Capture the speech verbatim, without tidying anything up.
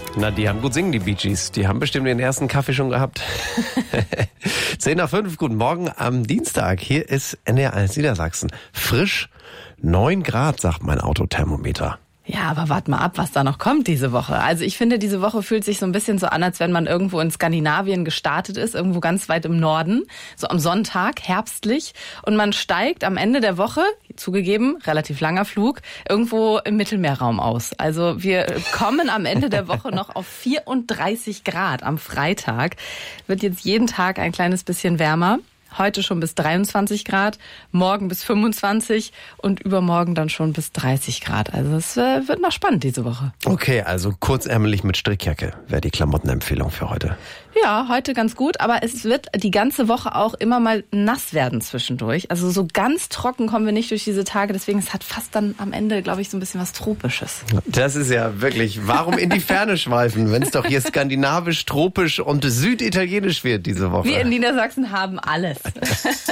Na, die haben gut singen, die Bee Gees. Die haben bestimmt den ersten Kaffee schon gehabt. zehn nach fünf, guten Morgen am Dienstag. Hier ist N D R eins Niedersachsen. Frisch, neun Grad, sagt mein Autothermometer. Ja, aber wart mal ab, was da noch kommt diese Woche. Also ich finde, diese Woche fühlt sich so ein bisschen so an, als wenn man irgendwo in Skandinavien gestartet ist, irgendwo ganz weit im Norden, so am Sonntag, herbstlich. Und man steigt am Ende der Woche, zugegeben, relativ langer Flug, irgendwo im Mittelmeerraum aus. Also wir kommen am Ende der Woche noch auf vierunddreißig Grad am Freitag. Wird jetzt jeden Tag ein kleines bisschen wärmer. Heute schon bis dreiundzwanzig Grad, morgen bis fünfundzwanzig und übermorgen dann schon bis dreißig Grad. Also es äh, wird noch spannend diese Woche. Okay, also kurzärmelig mit Strickjacke wäre die Klamottenempfehlung für heute. Ja, heute ganz gut, aber es wird die ganze Woche auch immer mal nass werden zwischendurch. Also so ganz trocken kommen wir nicht durch diese Tage, deswegen es hat fast dann am Ende, glaube ich, so ein bisschen was Tropisches. Das ist ja wirklich, warum in die Ferne schweifen, wenn es doch hier skandinavisch, tropisch und süditalienisch wird diese Woche? Wir in Niedersachsen haben alles.